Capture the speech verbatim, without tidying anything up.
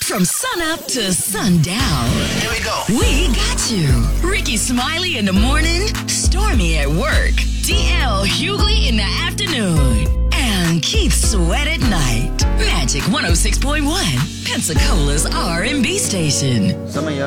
From sunup to sundown. Here we go. We got you. Ricky Smiley in the morning, Stormy at work, D L Hughley in the afternoon, and Keith Sweat at night. Magic one oh six point one, Pensacola's R and B station. Some of y'all